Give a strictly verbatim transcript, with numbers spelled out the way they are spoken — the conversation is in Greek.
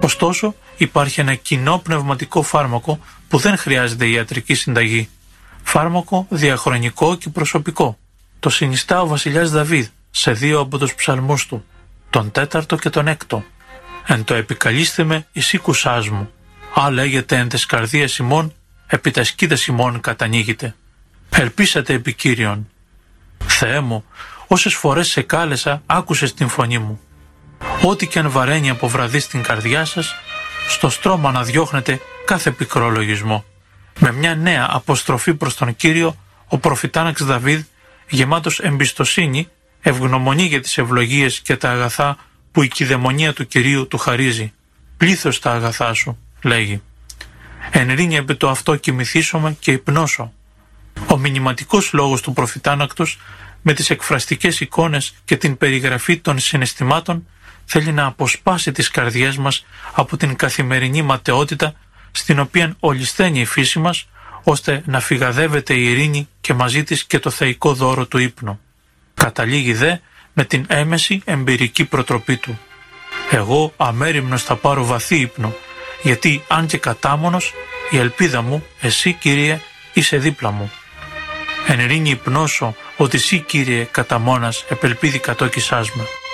Ωστόσο, υπάρχει ένα κοινό πνευματικό φάρμακο που δεν χρειάζεται ιατρική συνταγή. Φάρμακο διαχρονικό και προσωπικό. Το συνιστά ο βασιλιάς Δαβίδ σε δύο από τους ψαλμούς του, τον τέταρτο και τον έκτο. «Εν το επικαλείστε με εις οίκουσάς μου, α λέγεται εν τες καρδίες ημών, επί τας σκίδες ημών κατανοίγεται. Ελπίσατε επί Κύριον. Θεέ μου, όσες φορές σε κάλεσα, άκουσες την φωνή μου. Ό,τι και αν βαραίνει από βραδύ στην καρδιά σας, στο στρώμα να διώχνετε κάθε πικρό λογισμό». Με μια νέα αποστροφή προς τον Κύριο, ο προφητάναξ Δαβίδ, γεμάτος εμπιστοσύνη, ευγνωμονεί για τις ευλογίες και τα αγαθά που η κηδαιμονία του Κυρίου του χαρίζει. «Πλήθος τα αγαθά σου», λέγει. «Εν ρήνη επί το αυτό κοιμηθήσομαι και υπνώσω». Ο μηνυματικός λόγος του προφητάνακτος, με τις εκφραστικές εικόνες και την περιγραφή των συναισθημάτων, θέλει να αποσπάσει τις καρδιές μας από την καθημερινή ματαιότητα στην οποία ολισθαίνει η φύση μας, ώστε να φυγαδεύεται η ειρήνη και μαζί της και το θεϊκό δώρο του ύπνου. Καταλήγει δε με την έμεση εμπειρική προτροπή του. «Εγώ αμέριμνος θα πάρω βαθύ ύπνο, γιατί αν και κατάμονος, η ελπίδα μου, εσύ Κύριε, είσαι δίπλα μου. Εν ειρήνη υπνώσω, ότι εσύ Κύριε κατά μόνας επελπίδη κατόκισάς με».